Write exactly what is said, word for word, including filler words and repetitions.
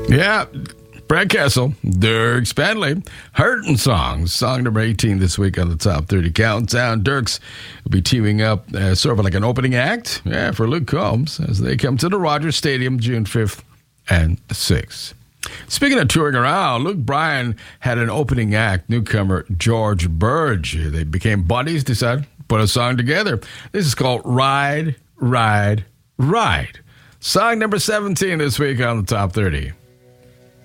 Yeah, Brad Kessel, Dirk Spanley, Hurtin' Songs, song number eighteen this week on the Top thirty Countdown. Dirks will be teaming up uh, sort of like an opening act yeah, for Luke Combs as they come to the Rogers Stadium June fifth and sixth. Speaking of touring around, Luke Bryan had an opening act, newcomer George Burge. They became buddies, decided to put a song together. This is called Ride, Ride, Ride. Song number seventeen this week on the Top thirty.